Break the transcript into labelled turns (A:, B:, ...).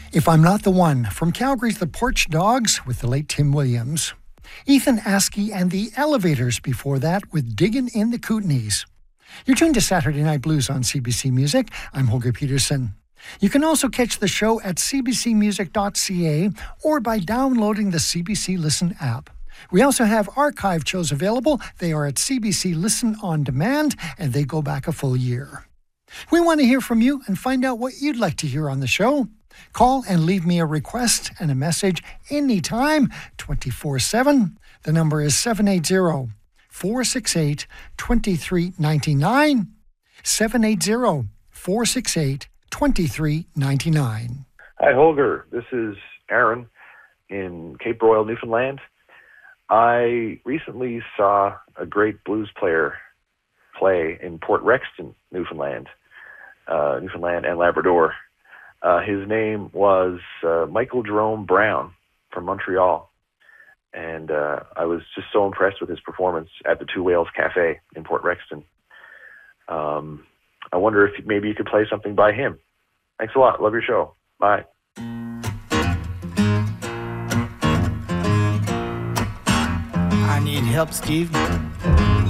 A: If I'm Not the One, from Calgary's The Porch Dogs with the late Tim Williams. Ethan Askey and the Elevators before that with Diggin' in the Kootenays. You're tuned to Saturday Night Blues on CBC Music. I'm Holger Peterson. You can also catch the show at cbcmusic.ca or by downloading the CBC Listen app. We also have archived shows available. They are at CBC Listen On Demand, and they go back a full year. We want to hear from you and find out what you'd like to hear on the show. Call and leave me a request and a message anytime, 24/7. The number is 780-468-2399, 780-468-2399.
B: Hi, Holger. This is Aaron in Cape Royal, Newfoundland. I recently saw a great blues player play in Port Rexton, Newfoundland and Labrador. His name was Michael Jerome Brown from Montreal. And I was just so impressed with his performance at the Two Whales Cafe in Port Rexton. I wonder if maybe you could play something by him. Thanks a lot. Love your show. Bye.
C: I need help, Steve.